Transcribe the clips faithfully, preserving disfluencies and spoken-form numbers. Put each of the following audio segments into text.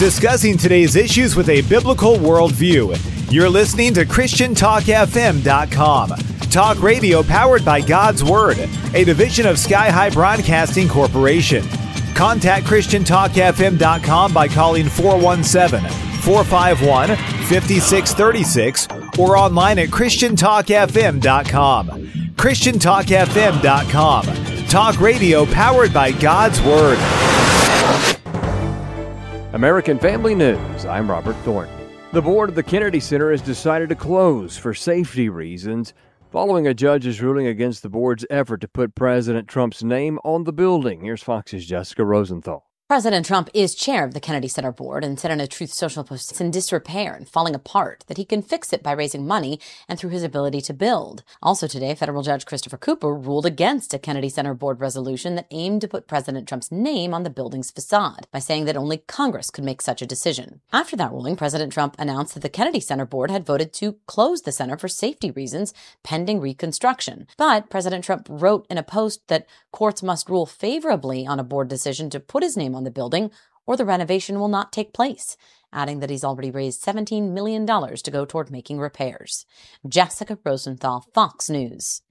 Discussing today's issues with a biblical worldview. You're listening to Christian Talk F M dot com. Talk radio powered by God's Word, a division of Sky High Broadcasting Corporation. Contact Christian Talk F M dot com by calling four one seven, four five one, five six three six or online at Christian Talk F M dot com. Christian Talk F M dot com. Talk radio powered by God's Word. American Family News, I'm Robert Thornton. The board of the Kennedy Center has decided to close for safety reasons following a judge's ruling against the board's effort to put President Trump's name on the building. Here's Fox's Jessica Rosenthal. President Trump is chair of the Kennedy Center board and said in a Truth Social post it's in disrepair and falling apart, that he can fix it by raising money and through his ability to build. Also today, federal judge Christopher Cooper ruled against a Kennedy Center board resolution that aimed to put President Trump's name on the building's facade by saying that only Congress could make such a decision. After that ruling, President Trump announced that the Kennedy Center board had voted to close the center for safety reasons pending reconstruction. But President Trump wrote in a post that courts must rule favorably on a board decision to put his name on the building or the renovation will not take place, adding that he's already raised seventeen million dollars to go toward making repairs. Jessica Rosenthal, Fox News.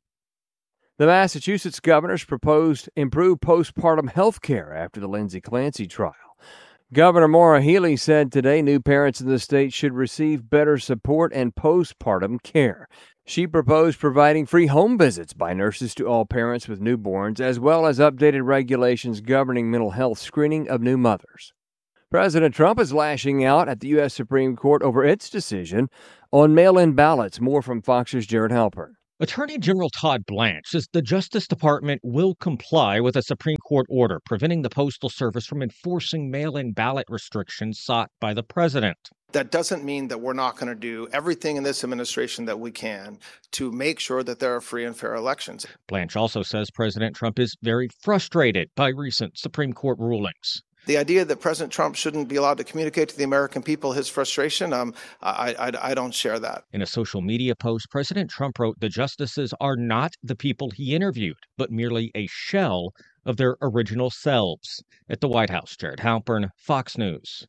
The Massachusetts governor's proposed improved postpartum health care after the Lindsay Clancy trial. Governor Maura Healey said today new parents in the state should receive better support and postpartum care. She proposed providing free home visits by nurses to all parents with newborns, as well as updated regulations governing mental health screening of new mothers. President Trump is lashing out at the U S Supreme Court over its decision on mail-in ballots. More from Fox's Jared Halpern. Attorney General Todd Blanche says the Justice Department will comply with a Supreme Court order preventing the Postal Service from enforcing mail-in ballot restrictions sought by the president. That doesn't mean that we're not going to do everything in this administration that we can to make sure that there are free and fair elections. Blanche also says President Trump is very frustrated by recent Supreme Court rulings. The idea that President Trump shouldn't be allowed to communicate to the American people his frustration, um, I, I, I don't share that. In a social media post, President Trump wrote the justices are not the people he interviewed, but merely a shell of their original selves. At the White House, Jared Halpern, Fox News.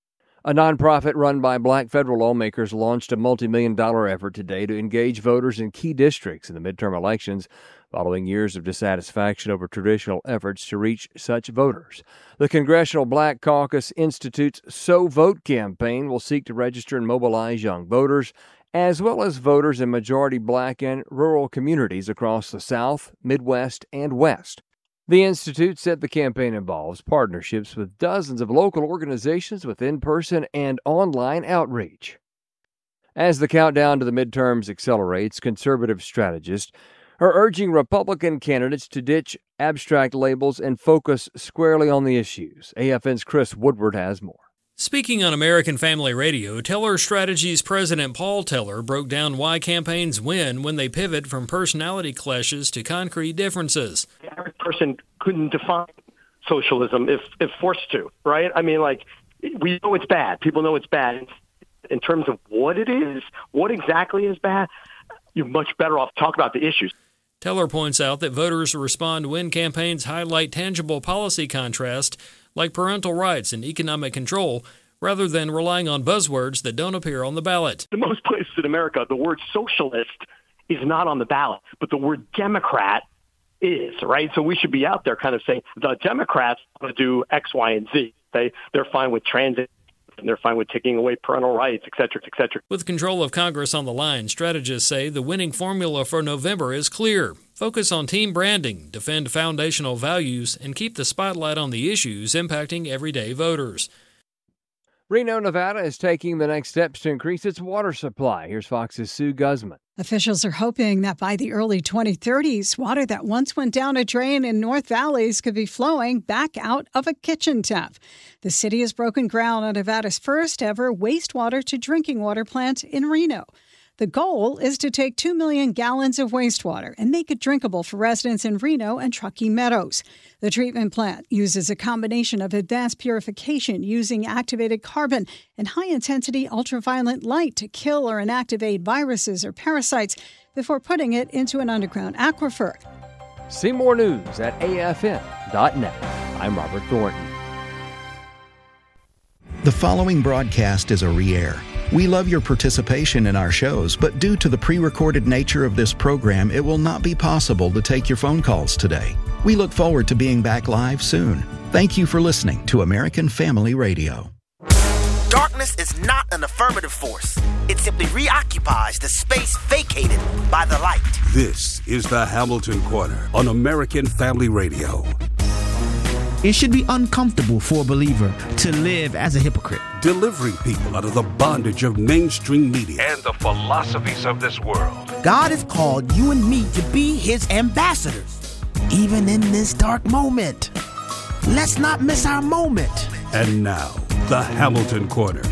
A nonprofit run by black federal lawmakers launched a multi-million dollar effort today to engage voters in key districts in the midterm elections following years of dissatisfaction over traditional efforts to reach such voters. The Congressional Black Caucus Institute's So Vote campaign will seek to register and mobilize young voters, as well as voters in majority black and rural communities across the South, Midwest, and West. The Institute said the campaign involves partnerships with dozens of local organizations with in-person and online outreach. As the countdown to the midterms accelerates, conservative strategists are urging Republican candidates to ditch abstract labels and focus squarely on the issues. A F N's Chris Woodward has more. Speaking on American Family Radio, Teller Strategies President Paul Teller broke down why campaigns win when they pivot from personality clashes to concrete differences. The average person couldn't define socialism if, if forced to, right? I mean, like, we know it's bad. People know it's bad. In terms of what it is, what exactly is bad, you're much better off talking about the issues. Teller points out that voters respond when campaigns highlight tangible policy contrast like parental rights and economic control, rather than relying on buzzwords that don't appear on the ballot. In most places in America, the word socialist is not on the ballot, but the word Democrat is, right? So we should be out there kind of saying the Democrats want to do X, Y, and Z. They, they're fine with transit, and they're fine with taking away parental rights, et cetera, et cetera. With control of Congress on the line, strategists say the winning formula for November is clear. Focus on team branding, defend foundational values, and keep the spotlight on the issues impacting everyday voters. Reno, Nevada is taking the next steps to increase its water supply. Here's Fox's Sue Guzman. Officials are hoping that by the early twenty thirties, water that once went down a drain in North Valleys could be flowing back out of a kitchen tap. The city has broken ground on Nevada's first ever wastewater to drinking water plant in Reno. The goal is to take two million gallons of wastewater and make it drinkable for residents in Reno and Truckee Meadows. The treatment plant uses a combination of advanced purification using activated carbon and high-intensity ultraviolet light to kill or inactivate viruses or parasites before putting it into an underground aquifer. See more news at A F N dot net. I'm Robert Thornton. The following broadcast is a re-air. We love your participation in our shows, but due to the pre-recorded nature of this program, it will not be possible to take your phone calls today. We look forward to being back live soon. Thank you for listening to American Family Radio. Darkness is not an affirmative force. It simply reoccupies the space vacated by the light. This is the Hamilton Corner on American Family Radio. It should be uncomfortable for a believer to live as a hypocrite. Delivering people out of the bondage of mainstream media and the philosophies of this world. God has called you and me to be his ambassadors, even in this dark moment. Let's not miss our moment. And now, the Hamilton Corner.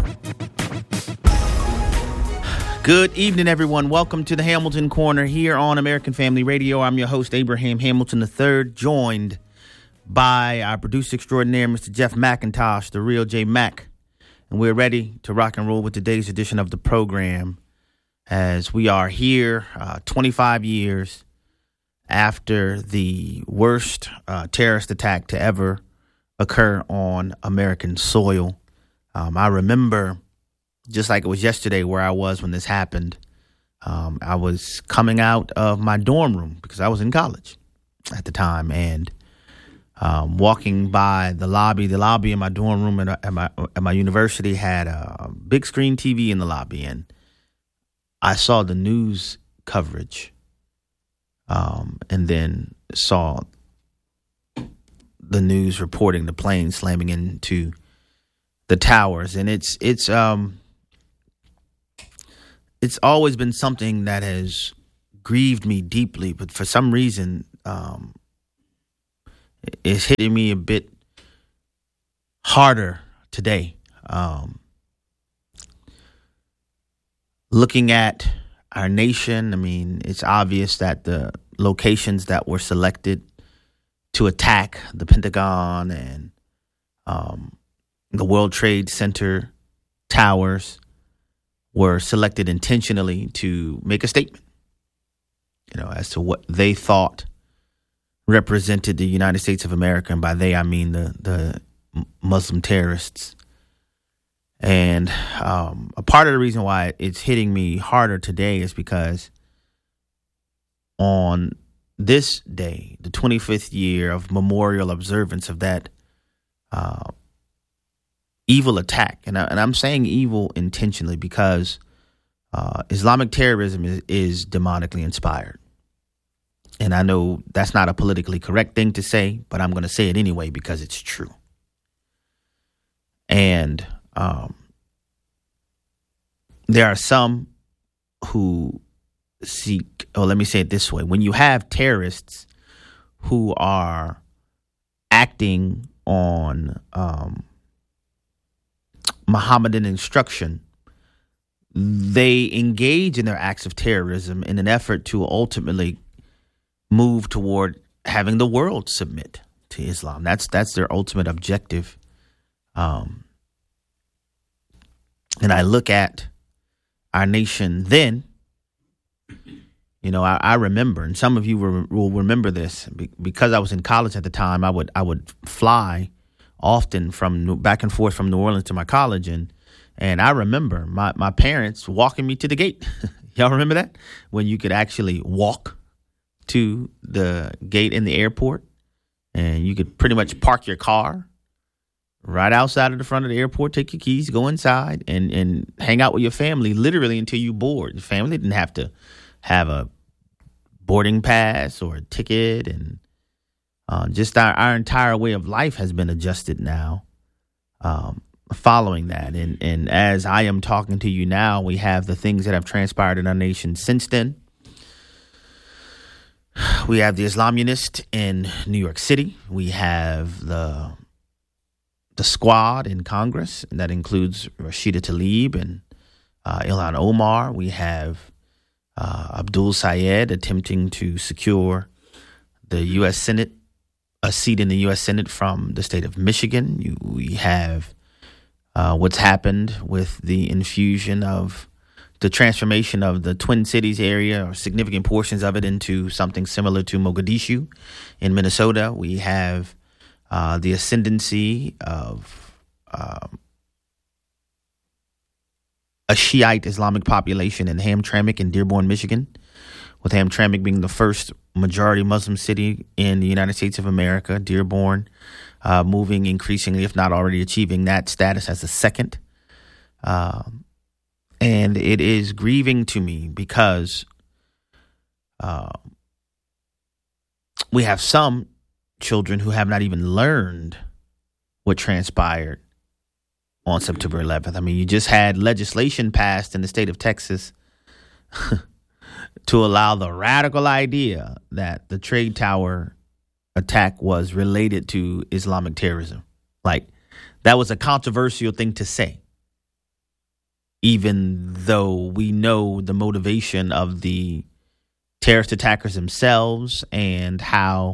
Good evening, everyone. Welcome to the Hamilton Corner here on American Family Radio. I'm your host, Abraham Hamilton the third, joined by our producer extraordinaire, Mister Jeff McIntosh, the real J Mac. And we're ready to rock and roll with today's edition of the program as we are here uh, twenty-five years after the worst uh, terrorist attack to ever occur on American soil. Um, I remember, just like it was yesterday, where I was when this happened. Um, I was coming out of my dorm room because I was in college at the time, and Um, walking by the lobby, the lobby in my dorm room at, at my at my university had a big screen T V in the lobby, and I saw the news coverage, um, and then saw the news reporting the plane slamming into the towers, and it's it's um it's always been something that has grieved me deeply, but for some reason, um. It's hitting me a bit harder today. Um, looking at our nation, I mean, it's obvious that the locations that were selected to attack the Pentagon and um, the World Trade Center towers were selected intentionally to make a statement, you know, as to what they thought represented the United States of America, and by they I mean the the Muslim terrorists. And um, a part of the reason why it's hitting me harder today is because on this day, the twenty-fifth year of memorial observance of that uh, evil attack, and, I, and I'm saying evil intentionally because uh, Islamic terrorism is, is demonically inspired. And I know that's not a politically correct thing to say, but I'm going to say it anyway because it's true. And um, there are some who seek, oh, let me say it this way. When you have terrorists who are acting on um, Mohammedan instruction, they engage in their acts of terrorism in an effort to ultimately move toward having the world submit to Islam. That's that's their ultimate objective. Um, and I look at our nation then, you know, I, I remember, and some of you will, will remember this, because I was in college at the time. I would I would fly often from back and forth from New Orleans to my college, and and I remember my, my parents walking me to the gate. Y'all remember that? When you could actually walk to the gate in the airport, and you could pretty much park your car right outside of the front of the airport, take your keys, go inside, and, and hang out with your family literally until you board. The family didn't have to have a boarding pass or a ticket, and uh, just our, our entire way of life has been adjusted now um, following that. And, and as I am talking to you now, we have the things that have transpired in our nation since then. We have the Islamianists in New York City. We have the the squad in Congress, and that includes Rashida Tlaib and uh, Ilhan Omar. We have uh, Abdul Sayed attempting to secure the U S Senate, a seat in the U S Senate from the state of Michigan. You, we have uh, what's happened with the infusion of the transformation of the Twin Cities area, or significant portions of it, into something similar to Mogadishu in Minnesota. We have uh, the ascendancy of uh, a Shiite Islamic population in Hamtramck in Dearborn, Michigan, with Hamtramck being the first majority Muslim city in the United States of America. Dearborn uh, moving increasingly, if not already achieving that status as the second. Um, and it is grieving to me because uh, we have some children who have not even learned what transpired on September eleventh. I mean, you just had legislation passed in the state of Texas to allow the radical idea that the Trade Tower attack was related to Islamic terrorism. Like, that was a controversial thing to say, even though we know the motivation of the terrorist attackers themselves and how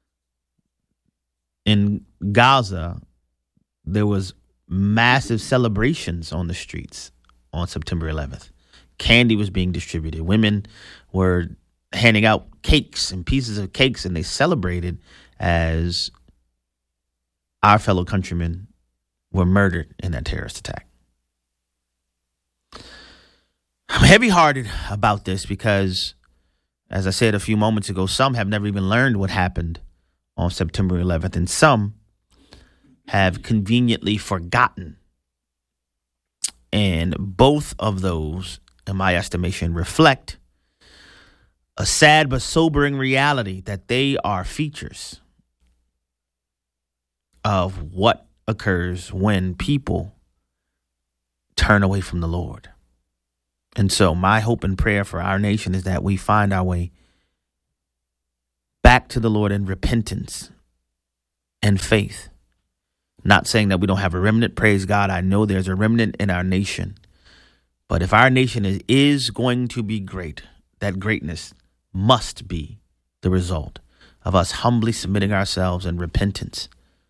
in Gaza there was massive celebrations on the streets on September eleventh. Candy was being distributed. Women were handing out cakes and pieces of cakes, and they celebrated as our fellow countrymen were murdered in that terrorist attack. I'm heavy-hearted about this because, as I said a few moments ago, some have never even learned what happened on September eleventh, and some have conveniently forgotten. And both of those, in my estimation, reflect a sad but sobering reality that they are features of what occurs when people turn away from the Lord. And so my hope and prayer for our nation is that we find our way back to the Lord in repentance and faith. Not saying that we don't have a remnant. Praise God. I know there's a remnant in our nation. But if our nation is, is going to be great, that greatness must be the result of us humbly submitting ourselves in repentance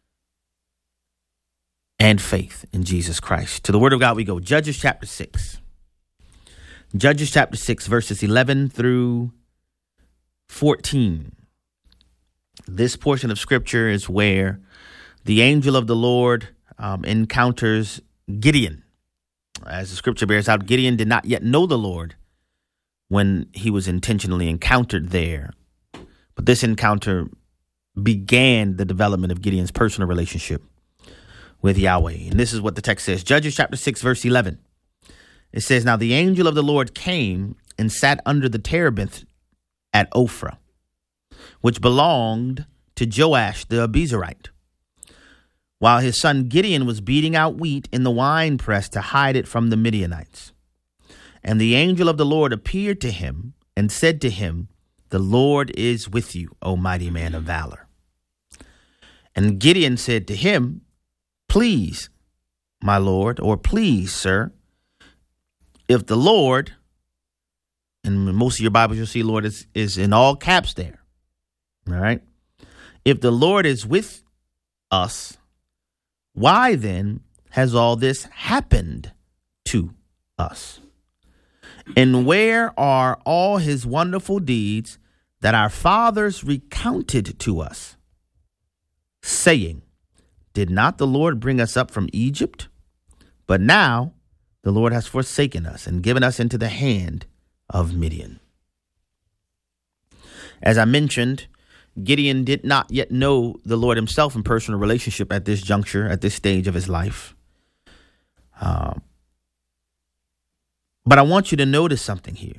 and faith in Jesus Christ. To the word of God we go. Judges chapter six. Judges chapter six, verses eleven through fourteen. This portion of scripture is where the angel of the Lord um, encounters Gideon. As the scripture bears out, Gideon did not yet know the Lord when he was intentionally encountered there. But this encounter began the development of Gideon's personal relationship with Yahweh. And this is what the text says. Judges chapter six, verse eleven. It says, "Now the angel of the Lord came and sat under the terebinth at Ophrah, which belonged to Joash the Abiezrite, while his son Gideon was beating out wheat in the winepress to hide it from the Midianites. And the angel of the Lord appeared to him and said to him, 'The Lord is with you, O mighty man of valor.' And Gideon said to him, 'Please, my Lord,' or 'Please, sir, if the Lord,'" and in most of your Bibles you'll see Lord is, is in all caps there. All right. "If the Lord is with us, why then has all this happened to us? And where are all his wonderful deeds that our fathers recounted to us, saying, did not the Lord bring us up from Egypt? But now the Lord has forsaken us and given us into the hand of Midian." As I mentioned, Gideon did not yet know the Lord himself in personal relationship at this juncture, at this stage of his life. Uh, but I want you to notice something here.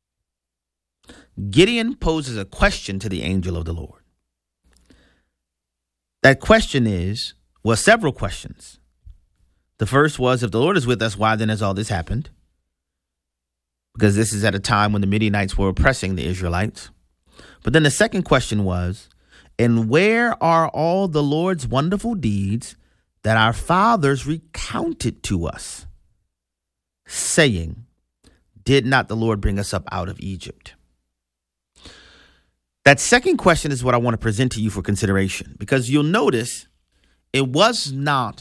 Gideon poses a question to the angel of the Lord. That question is, well, several questions. The first was, if the Lord is with us, why then has all this happened? Because this is at a time when the Midianites were oppressing the Israelites. But then the second question was, and where are all the Lord's wonderful deeds that our fathers recounted to us, saying, did not the Lord bring us up out of Egypt? That second question is what I want to present to you for consideration, because you'll notice it was not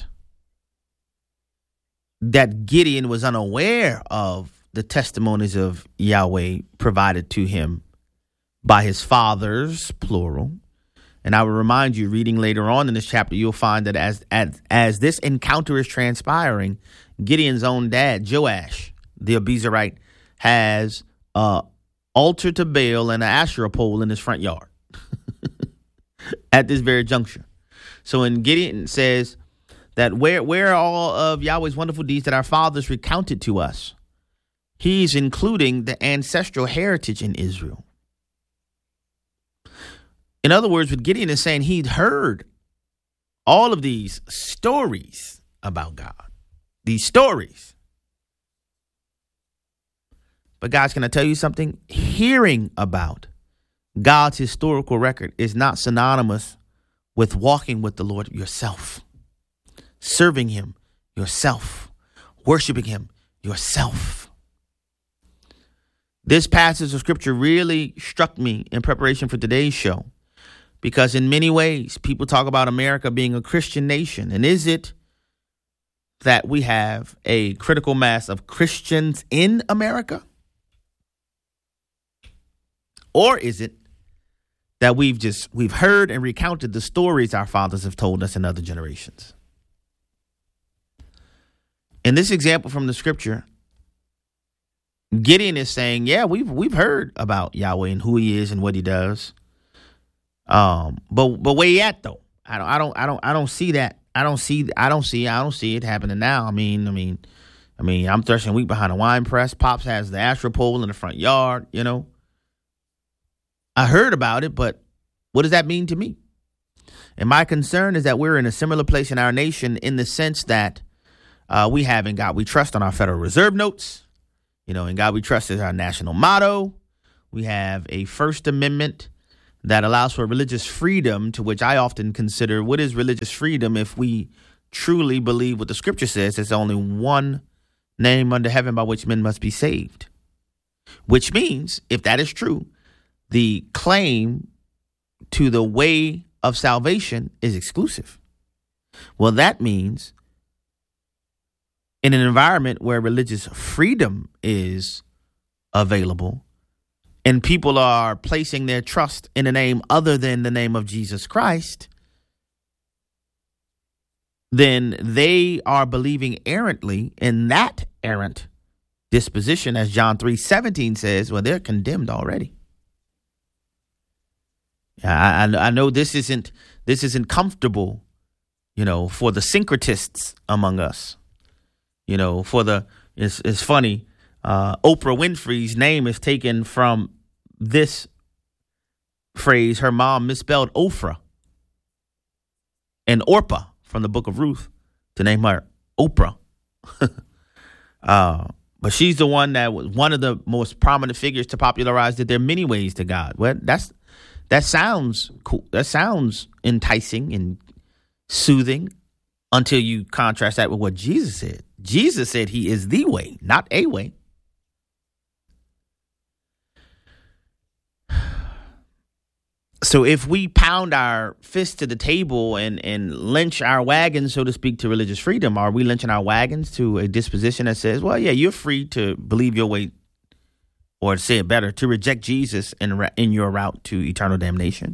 that Gideon was unaware of the testimonies of Yahweh provided to him by his fathers, plural. And I will remind you, reading later on in this chapter, you'll find that as, as, as this encounter is transpiring, Gideon's own dad, Joash, the Abizarite, has a altar to Baal and an Asherah pole in his front yard at this very juncture. So when Gideon says that where, where are all of Yahweh's wonderful deeds that our fathers recounted to us, he's including the ancestral heritage in Israel. In other words, what Gideon is saying, he'd heard all of these stories about God, these stories. But guys, can I tell you something? Hearing about God's historical record is not synonymous with walking with the Lord yourself, serving him yourself, worshiping him yourself. This passage of scripture really struck me in preparation for today's show, because in many ways, people talk about America being a Christian nation. And is it that we have a critical mass of Christians in America? Or is it that we've just we've heard and recounted the stories our fathers have told us in other generations? In this example from the scripture, Gideon is saying, yeah, we've we've heard about Yahweh and who he is and what he does. Um, but but where you at though? I don't I don't I don't I don't see that. I don't see I don't see I don't see it happening now. I mean, I mean, I mean, I'm threshing wheat behind a wine press. Pops has the Asherah pole in the front yard, you know. I heard about it, but what does that mean to me? And my concern is that we're in a similar place in our nation in the sense that uh, we have in God we trust on our Federal Reserve notes. You know, in God we trust is our national motto. We have a First Amendment that allows for religious freedom, to which I often consider, what is religious freedom if we truly believe what the scripture says? There's only one name under heaven by which men must be saved. Which means, if that is true, the claim to the way of salvation is exclusive. Well, that means in an environment where religious freedom is available and people are placing their trust in a name other than the name of Jesus Christ, then they are believing errantly in that errant disposition, as John three seventeen says. Well, they're condemned already. I, I know this isn't this isn't comfortable, you know, for the syncretists among us. You know, for the it's it's funny. Uh, Oprah Winfrey's name is taken from this phrase. Her mom misspelled Ophrah and Orpah from the book of Ruth to name her Oprah. uh, but she's the one that was one of the most prominent figures to popularize that there are many ways to God. Well, that's That sounds cool. That sounds enticing and soothing until you contrast that with what Jesus said. Jesus said he is the way, not a way. So if we pound our fist to the table and, and lynch our wagons, so to speak, to religious freedom, are we lynching our wagons to a disposition that says, well, yeah, you're free to believe your way, or to say it better, to reject Jesus in, in your route to eternal damnation?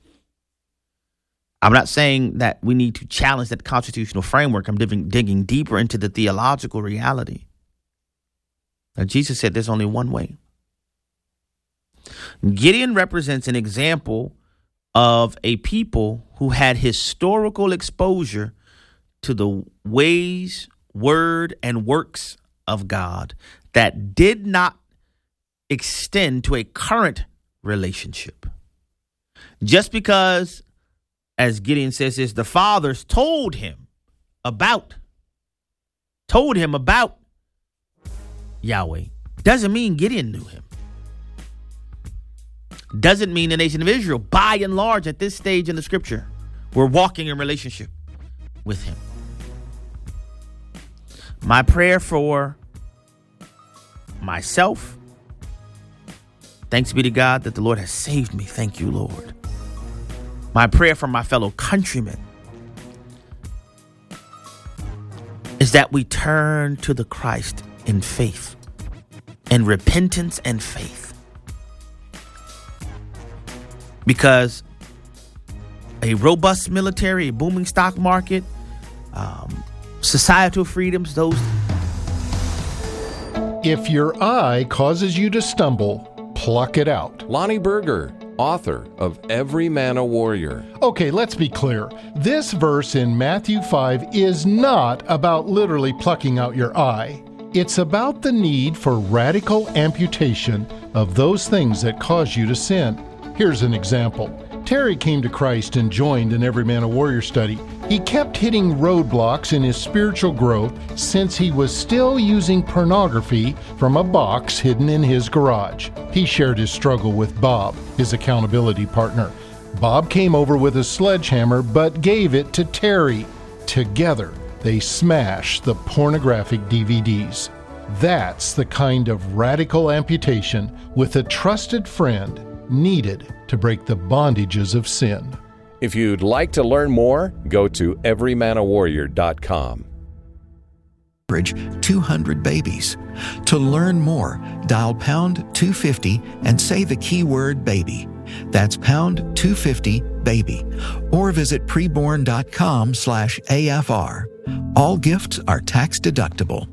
I'm not saying that we need to challenge that constitutional framework. I'm digging, digging deeper into the theological reality. Now, Jesus said there's only one way. Gideon represents an example of a people who had historical exposure to the ways, word, and works of God that did not extend to a current relationship. Just because, as Gideon says this, the fathers told him about, told him about Yahweh, doesn't mean Gideon knew him. Doesn't mean the nation of Israel, by and large, at this stage in the scripture, were walking in relationship with him. My prayer for myself, thanks be to God that the Lord has saved me. Thank you, Lord. My prayer for my fellow countrymen is that we turn to the Christ in faith, in repentance and faith. Because a robust military, a booming stock market, um, societal freedoms, those If your eye causes you to stumble, pluck it out. Lonnie Berger, author of Every Man a Warrior. Okay, let's be clear. This verse in Matthew five is not about literally plucking out your eye. It's about the need for radical amputation of those things that cause you to sin. Here's an example. Terry came to Christ and joined an Every Man a Warrior study. He kept hitting roadblocks in his spiritual growth since he was still using pornography from a box hidden in his garage. He shared his struggle with Bob, his accountability partner. Bob came over with a sledgehammer but gave it to Terry. Together, they smashed the pornographic D V Ds. That's the kind of radical amputation with a trusted friend needed to break the bondages of sin. If you'd like to learn more, go to every man a warrior dot com. two hundred babies. To learn more, dial pound two fifty and say the keyword baby. That's pound two fifty baby. Or visit preborn.com slash AFR. All gifts are tax deductible.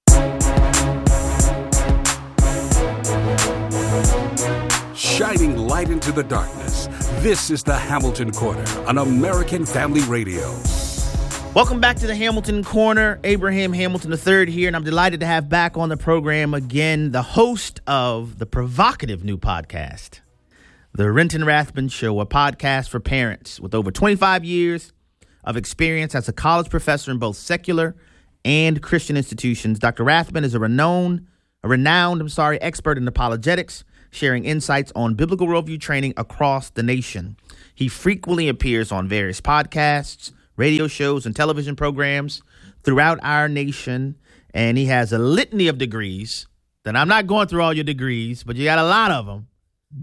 Shining light into the darkness. This is the Hamilton Corner on American Family Radio. Welcome back to the Hamilton Corner. Abraham Hamilton the third here, and I'm delighted to have back on the program again the host of the provocative new podcast, The Renton Rathbun Show, a podcast for parents with over twenty-five years of experience as a college professor in both secular and Christian institutions. Doctor Rathbun is a renowned, a renowned, I'm sorry, expert in apologetics, sharing insights on biblical worldview training across the nation. He frequently appears on various podcasts, radio shows, and television programs throughout our nation, and he has a litany of degrees. That I'm not going through all your degrees, but you got a lot of them.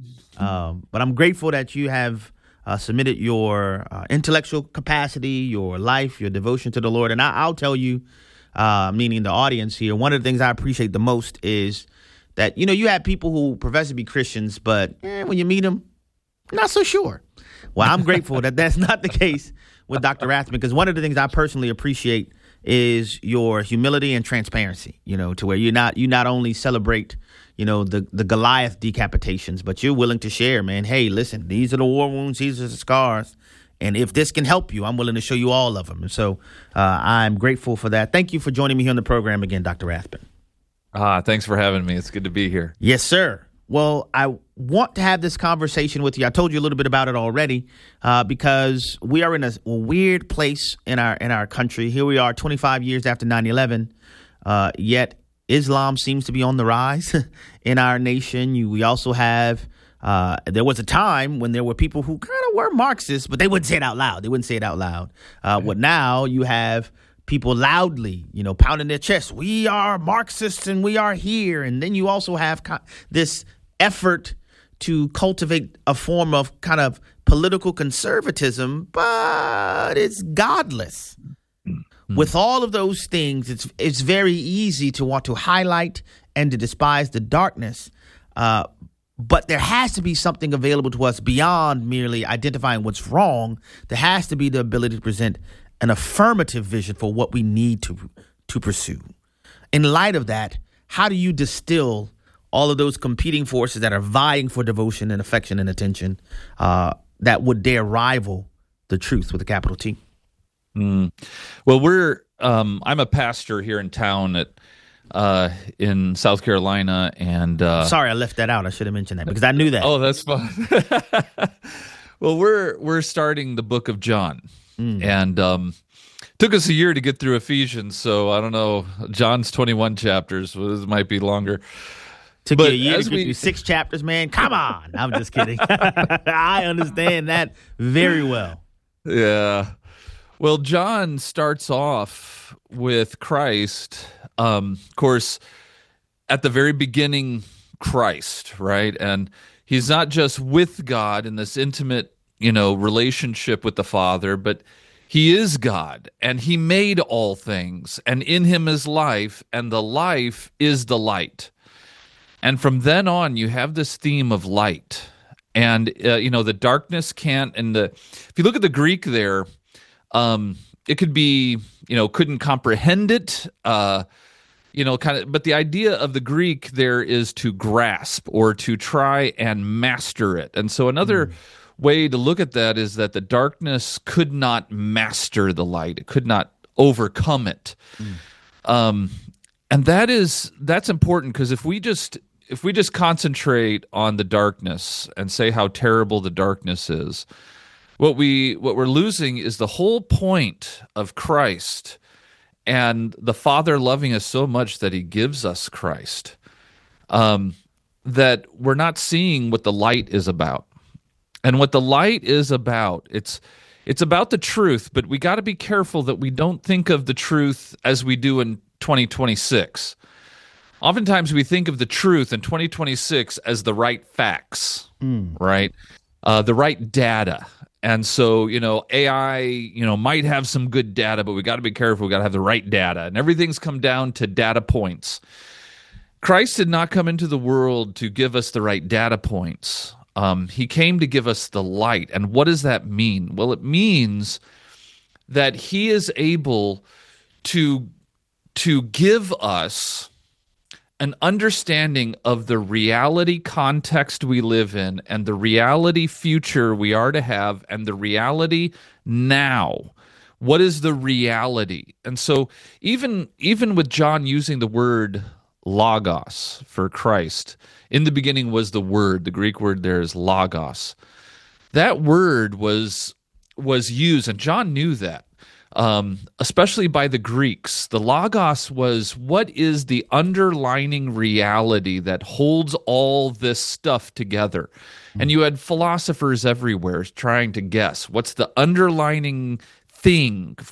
Um, but I'm grateful that you have uh, submitted your uh, intellectual capacity, your life, your devotion to the Lord. And I, I'll tell you, uh, meaning the audience here, one of the things I appreciate the most is that, you know, you have people who profess to be Christians, but eh, when you meet them, not so sure. Well, I'm grateful that that's not the case with Doctor Rathbun, because one of the things I personally appreciate is your humility and transparency, you know, to where you not you not only celebrate, you know, the, the Goliath decapitations, but you're willing to share, man. Hey, listen, these are the war wounds, these are the scars. And if this can help you, I'm willing to show you all of them. And so uh, I'm grateful for that. Thank you for joining me here on the program again, Doctor Rathbun. Ah, thanks for having me. It's good to be here. Yes, sir. Well, I want to have this conversation with you. I told you a little bit about it already uh, because we are in a weird place in our in our country. Here we are twenty-five years after nine eleven, uh, yet Islam seems to be on the rise in our nation. You, we also have, uh, there was a time when there were people who kind of were Marxists, but they wouldn't say it out loud. They wouldn't say it out loud. Uh, okay. What now you have people loudly, you know, pounding their chest. We are Marxists and we are here. And then you also have co- this effort to cultivate a form of kind of political conservatism, but it's godless. Mm-hmm. With all of those things, it's it's very easy to want to highlight and to despise the darkness. Uh, but there has to be something available to us beyond merely identifying what's wrong. There has to be the ability to present an affirmative vision for what we need to to pursue. In light of that, how do you distill all of those competing forces that are vying for devotion and affection and attention uh, that would dare rival the truth with a capital T? Mm. Well, we're um, I'm a pastor here in town at uh, in South Carolina, and uh, sorry I left that out. I should have mentioned that because I knew that. Oh, that's fine. Well, we're we're starting the book of John. Mm. And um, took us a year to get through Ephesians, so I don't know. John's twenty-one chapters. Well, this might be longer. Took but you a year to get we... through six chapters, man. Come on. I'm just kidding. I understand that very well. Yeah. Well, John starts off with Christ. Um, of course, at the very beginning, Christ, right? And he's not just with God in this intimate, you know, relationship with the Father, but he is God, and he made all things, and in him is life, and the life is the light. And from then on, you have this theme of light. And, uh, you know, the darkness can't, and the, if you look at the Greek there, um, it could be, you know, couldn't comprehend it. Uh, you know, kind of, but the idea of the Greek there is to grasp or to try and master it. And so another mm. way to look at that is that the darkness could not master the light. It could not overcome it. Mm. Um, and that is, that's important, because if we just, if we just concentrate on the darkness and say how terrible the darkness is, what we, what we're losing is the whole point of Christ and the Father loving us so much that he gives us Christ, um, that we're not seeing what the light is about. And what the light is about, it's it's about the truth, but we got to be careful that we don't think of the truth as we do in twenty twenty-six. Oftentimes we think of the truth in twenty twenty-six as the right facts, mm. right? Uh, the right data. And so, you know, A I, you know, might have some good data, but we got to be careful. We got to have the right data, and everything's come down to data points. Christ did not come into the world to give us the right data points. Um, he came to give us the light. And what does that mean? Well, it means that he is able to, to give us an understanding of the reality context we live in, and the reality future we are to have, and the reality now. What is the reality? And so even, even with John using the word logos for Christ, in the beginning was the Word. The Greek word there is logos. That word was, was used, and John knew that. Um, especially by the Greeks. The logos was, what is the underlining reality that holds all this stuff together? And you had philosophers everywhere trying to guess, what's the underlining thing